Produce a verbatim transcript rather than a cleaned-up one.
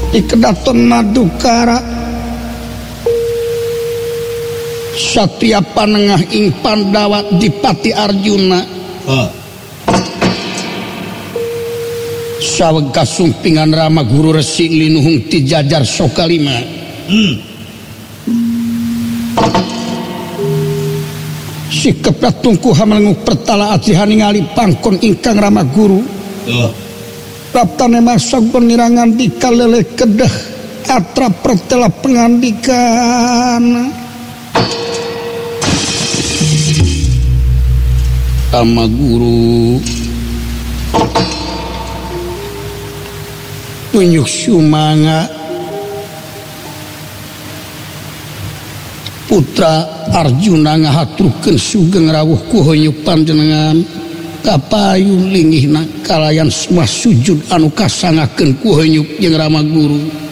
di Kedaton Madukara Satya Panengah ing Pandawa Dipati Arjuna Oh. saweg kasumpingan Rama Guru Resi linuhung ti jajar sokalima Hmm. si kepratungku hamangu pertala atihan ningali pangkon ingkang Rama Guru Oh. raptane masang penirangan di kalele kedah atra pertela pengandikan Rama Guru tunjuk sumanga putra Arjuna ngahaturkeun sugeng rawuh ku hoyong panjenengan kapayun linggihna kalayan semua sujud anu kasangakeun ku hoyong jeung Rama Guru